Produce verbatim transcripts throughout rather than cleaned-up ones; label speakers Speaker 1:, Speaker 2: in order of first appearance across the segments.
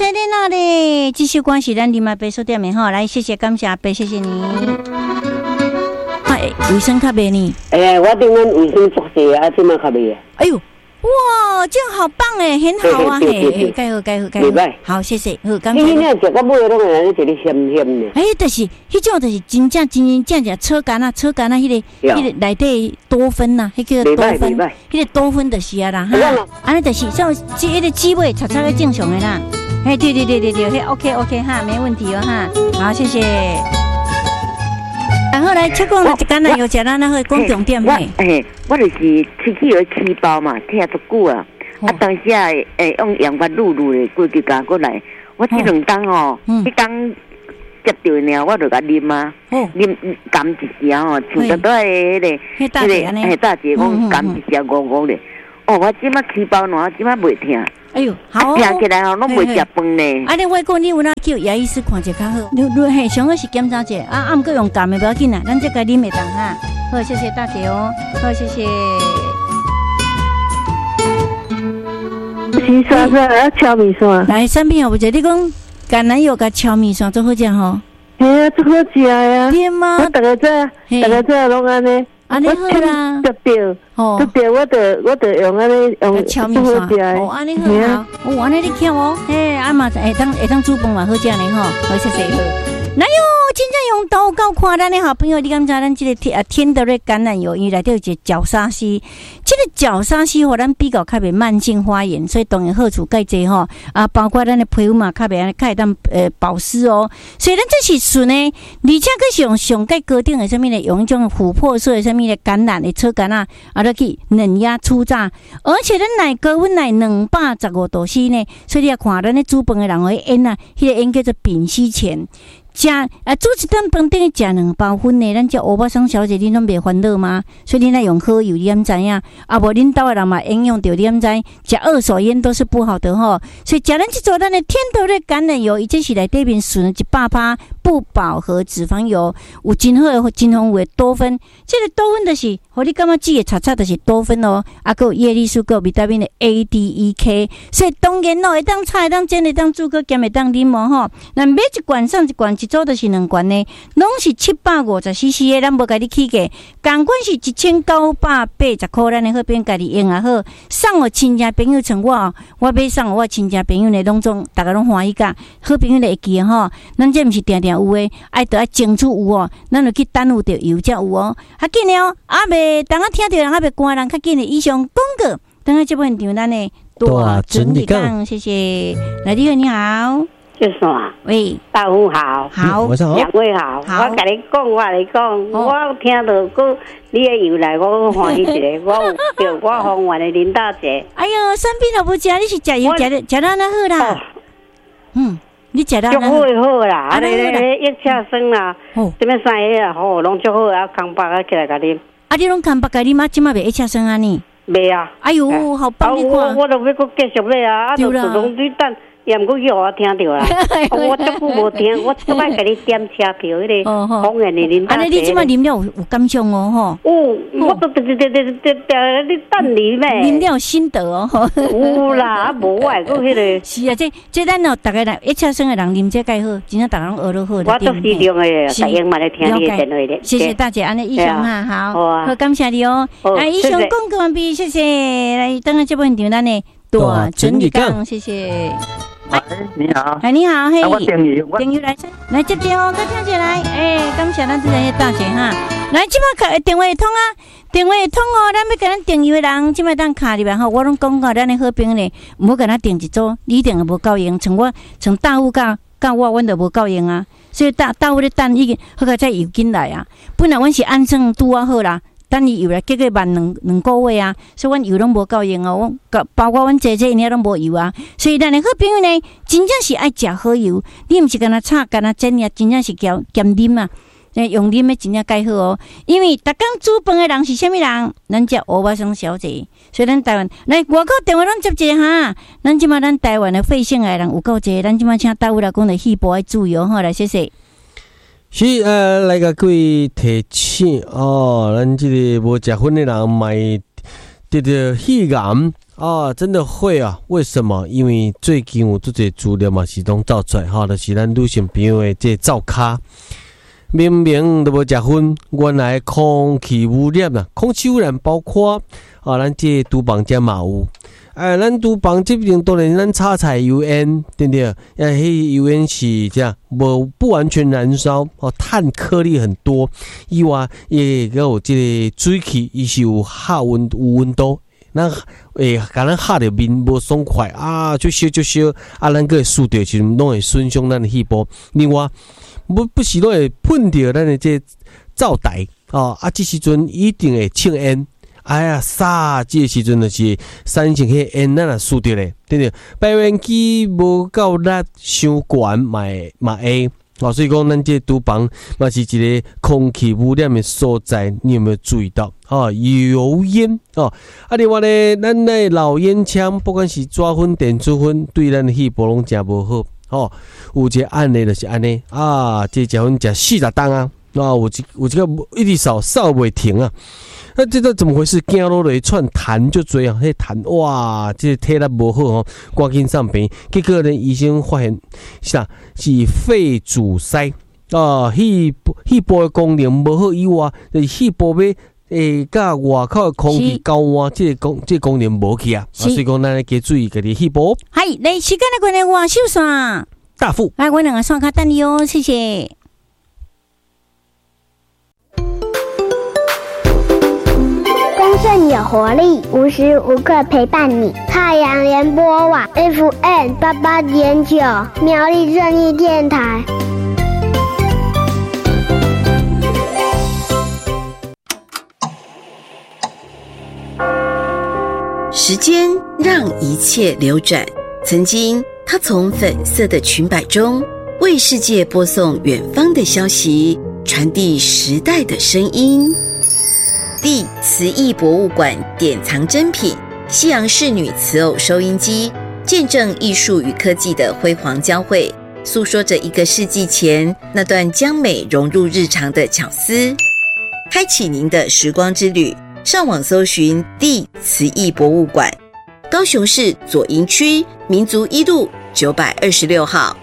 Speaker 1: 谢你那嘞，这首歌是咱林阿伯所点的哈，来谢谢感谢阿伯，谢谢你。哎，卫生卡袂呢？
Speaker 2: 哎，我顶咱卫生作业啊，这么卡袂。
Speaker 1: 哎呦，哇，这样好棒哎，很好啊，嘿，盖好盖好盖好，好谢谢，好感谢。
Speaker 2: 你那食到尾拢会安尼一个咸咸的。
Speaker 1: 哎，就是迄种就是真正真正正车干啊，车干啊，迄个迄个内底多酚呐，迄个多酚，迄个多酚就是啊啦哈，安尼就是像这迄个鸡尾炒炒个正常的啦。哎，对对对对对，嘿 ，OK OK 哈，没问题哦哈，好谢谢。然后来吃讲了，橄榄油食咱那个讲重点嘿。
Speaker 3: 哎，我就是出去有起包嘛，听足久啊。啊，当时啊，诶，用盐巴卤卤的过去加过来。我这两当哦，一当接到呢，我就甲啉啊，啉甘一时哦，像得到迄个
Speaker 1: 迄个
Speaker 3: 迄大姐讲甘一时五五的。哦，我即马起包喏，即马袂听。
Speaker 1: 哎呦，好，
Speaker 3: 听起来吼，拢袂食饭呢。
Speaker 1: 啊，你我讲你有哪叫牙医师看者较好？你你嘿，上好是检查者，啊，啊，毋过用甘的不要紧啦，咱这个啉袂当哈。好，谢谢大姐哦，好，谢谢。
Speaker 4: 是啥啥啊？炒米线。
Speaker 1: 来，产品有无？你讲橄榄油甲炒米线最好食吼。
Speaker 4: 嘿啊，最好食呀！
Speaker 1: 对吗？
Speaker 4: 我大家知，大家知拢安尼。
Speaker 1: 安尼好啦，
Speaker 4: 特别，特别，我得我得用安尼用
Speaker 1: 炒米线。哦，安尼好啊，哦，安尼你看哦，嘿，阿妈会当会当煮饭嘛好食呢吼，好谢谢。哪有真正用刀搞看咱的好朋友？你敢知咱这个天啊天德瑞橄榄油，伊内底有一个角鲨烯，这个角鲨烯互咱比较较袂慢性发炎，所以当然好处介济吼啊，包括咱的皮肤嘛较袂安尼较会当呃保湿哦。所以咱这是纯的，而且佫是用上介高等的什么呢？用一种琥珀色的什么的橄榄的车橄啊，啊，落去嫩压粗榨，而且咱内高温内两百十五度 C 呢，所以你也看咱咧煮饭的人个烟啊，迄、那个烟叫做丙烯醛。食啊，煮一顿饭等于食两包粉呢。咱这欧巴桑小姐，你拢袂烦恼吗？所以你来用好油，你敢知影？啊，无恁兜的人嘛，应用着你敢知？食二手烟都是不好的吼。所以食咱这做咱的天头的橄榄油，伊这是内底面纯一百趴不饱和脂肪油，有真好的、真丰富的多酚。这个多酚就是，互你感觉煮的炒炒就是多酚哦。啊，佮有叶绿素，佮有维他命的 A、D、E、K。所以当然咯，会当炒，会当煎，会当煮，佮咸会当啉哦吼。那买一罐送一罐。一组就是两罐呢，拢是七百五十 C C 的，咱无甲你起价，共款是一千九百八十块，咱的好边家己用也好，送互亲戚朋友像我，我买送我亲戚朋友呢，拢总大家拢欢喜甲，好朋友会记吼，咱这毋是定定有诶，爱得爱争取有哦，咱就去耽误着有才有哦，较紧的哦，啊袂等下听着人，啊袂关人较紧的以上广告，等下这部分场咱的大整理讲，谢谢，来你好，你好。
Speaker 2: 就是啊，
Speaker 1: 喂，
Speaker 2: 大夫好，
Speaker 1: 好，
Speaker 2: 两位好，好我跟你讲，我跟你讲，哦、我听到过你的由来，我欢喜一个，我有叫我方圆的林大姐。
Speaker 1: 哎呦，生病了不食，你是食油食的食到那好啦。哦、嗯，你食到那好。
Speaker 2: 足好好啦，啊，你咧一车生啦，这边三个啊好，拢足好啊，康巴啊起来甲啉。
Speaker 1: 啊，你拢康巴甲啉吗？今麦袂一车生啊你？
Speaker 2: 袂啊。
Speaker 1: 哎呦，好棒！你看，
Speaker 2: 我我都要搁继续买啊，啊，就自动对等。也毋过叫我听到啦，我足久无听，我即摆甲你点车票迄个方言的林大姐。安尼你即摆啉了有有感想哦吼？哦，我都直直直直直直你等你咩？啉了心得哦吼。有啦，啊无我会搁迄个。是啊，这这咱哦，逐个人一车生的人啉这介好，真正逐人学得好。我都是用诶，大英嘛来听你的电话的。谢谢大姐，安尼以上哈好，好感谢你哦。啊，以上广告完毕，谢谢。来，等下这部分场咱的大整理讲，谢谢。
Speaker 5: 喂，你好。
Speaker 1: 哎，你好，嘿。
Speaker 5: 我订油，
Speaker 1: 订油来，来接电哦，佮听起来，哎，感谢咱这些大姐哈。来，即摆卡电话通啊，电话通哦，咱要甲咱订油的人，即摆当卡入来吼，我拢讲过，咱的好朋友呢，唔好甲咱订一组，你订的无够用，像我，像大户甲甲我，阮就无够用啊。所以大大户咧等已经好个再油进来啊，本来阮是按算拄啊好啦。等伊油来，结果慢两两个月啊，所以阮油拢无够用哦。我包括阮姐姐因遐拢无油啊，所以咱的好朋友呢，真正是爱食好油。你毋是干那炒，干那煎呀，真正是叫咸啉啊。用啉的真正介好哦。因为逐工煮饭的人是啥物人？咱只欧巴桑小姐，所以咱台湾来外口电话拢接者哈。咱即马咱台湾的肺腺癌人有够济，咱即马请大夫来讲的细部爱注意哦。好，来谢谢。
Speaker 6: 是呃，来个各位提醒哦，咱这个无食薰的人，买得到肺癌啊，真的会啊！为什么？因为最近有这些资料嘛，是拢走出来哈，就是咱女性朋友的这灶卡，明明都无食薰，原来空气污染啊，空气污染包括啊，咱这厨房这嘛有，哎，咱厨房这边当然咱炒菜油烟，对不对？啊，迄油烟是这样，无不完全燃烧哦，碳颗粒很多，以外也有这个水汽，伊是有下温有温度。咱诶，甲咱吓着面无爽快啊，就烧就烧啊，咱个输掉时拢会损伤咱的细胞。另外，不不时拢会喷着咱的这灶台哦，啊，这时阵一定会呛烟。哎呀，煞这时阵就是产生迄烟，咱也输掉咧，对不对？排烟机无够力，伤悬嘛嘛会。哦，所以讲，咱这厨房嘛是一个空气污染的所在，你有没有注意到？哦，油烟哦，啊，另外呢，咱的老烟枪，不管是抓粉、电子粉，对咱的细胞拢真无好。哦，有一个案例就是安尼啊，这食粉食四十担啊，啊，有一有一个一直扫扫袂停啊。那这个怎么回事？走路了一串痰就多啊，迄痰哇，这体力无好哦，赶紧上病。结果呢，医生发现啥是肺阻塞啊，细细胞的功能无好以外，就是细胞要诶，甲外口的空气交换，这个功这个功能无去啊，所以讲咱来加注意家己细胞。
Speaker 1: 系，来时间的关系，我秀伞
Speaker 6: 大富，
Speaker 1: 来我两个双卡等你哦，谢谢。
Speaker 7: 丰盛有活力，无时无刻陪伴你。太阳联播网 F M 八八点九，苗栗正义电台。
Speaker 8: 时间让一切流转，曾经他从粉色的裙摆中为世界播送远方的消息，传递时代的声音。地慈艺博物馆典藏珍品西洋仕女瓷偶收音机，见证艺术与科技的辉煌交汇，诉说着一个世纪前那段将美融入日常的巧思。开启您的时光之旅，上网搜寻地慈艺博物馆，高雄市左营区民族一路九百二十六号。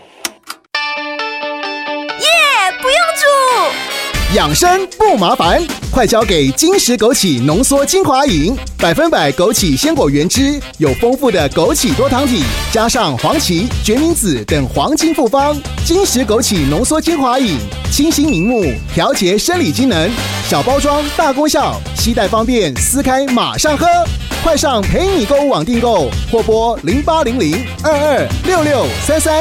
Speaker 9: 耶，不用煮，
Speaker 10: 养生不麻烦，快交给金石枸杞浓缩精华饮，百分百枸杞鲜果原汁，有丰富的枸杞多糖体，加上黄芪、决明子等黄金复方。金石枸杞浓缩精华饮，清新明目，调节生理机能，小包装大功效，携带方便，撕开马上喝。快上陪你购物网订购，或拨零八零零二二六六三三。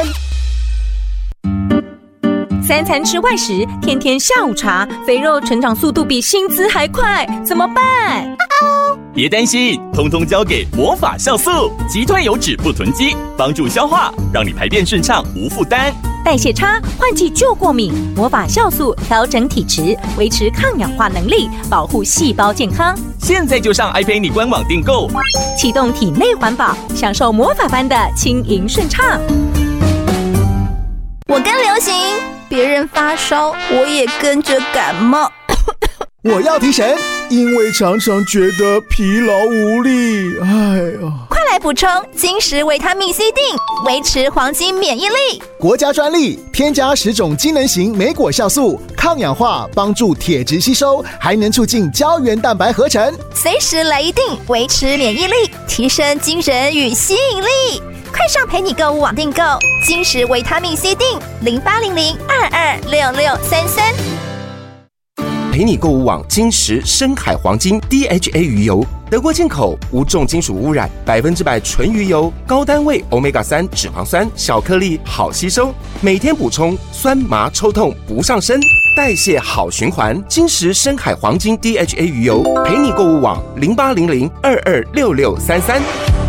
Speaker 9: 三餐吃外食，天天下午茶，肥肉成长速度比薪资还快，怎么办？
Speaker 11: 别担心，通通交给魔法酵素，击退油脂不囤积，帮助消化，让你排便顺畅无负担。
Speaker 9: 代谢差，换季就过敏，魔法酵素调整体质，维持抗氧化能力，保护细胞健康。
Speaker 11: 现在就上 iPay 官网订购，
Speaker 9: 启动体内环保，享受魔法般的轻盈顺畅。
Speaker 12: 我跟流行，别人发烧，我也跟着感冒。
Speaker 10: 我要提神，因为常常觉得疲劳无力。哎呀，
Speaker 12: 快来补充金石维他命 C 锭，维持黄金免疫力。
Speaker 10: 国家专利，添加十种机能型莓果酵素，抗氧化，帮助铁质吸收，还能促进胶原蛋白合成。
Speaker 12: 随时来一锭，维持免疫力，提升精神与吸引力。快上陪你购物网订购金石维他命 C 锭，零八零零二二六六三三。
Speaker 13: 陪你购物网金石深海黄金 D H A 鱼油，德国进口，无重金属污染，百分之百纯鱼油，高单位 欧米伽三 脂肪酸，小颗粒好吸收，每天补充，酸麻抽痛不上身，代谢好循环。金石深海黄金 D H A 鱼油，陪你购物网零八零零二二六六三三。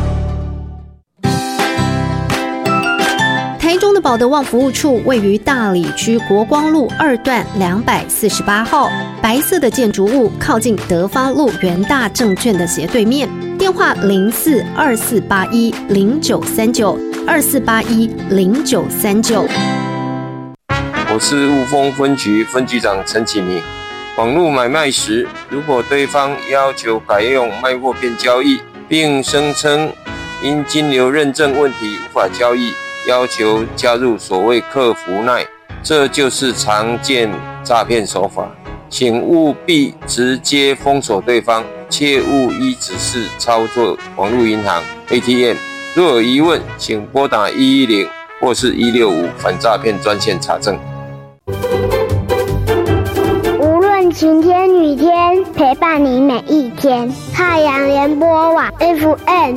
Speaker 14: 台中的保德旺服务处位于大里区国光路二段两百四十八号，白色的建筑物靠近德发路元大证券的斜对面。电话零四二四八一零九三九二四八一零九三九。
Speaker 15: 我是雾峰分局分局长陈启明。网络买卖时，如果对方要求改用卖货片交易， 并声称因金流认证问题无法交易，要求加入所谓客服赖，这就是常见诈骗手法，请务必直接封锁对方，切勿依指示操作网络银行 A T M。 若有疑问，请拨打一一零或是一六五反诈骗专线查证。
Speaker 7: 无论晴天雨天，陪伴你每一天。太阳联播网 F M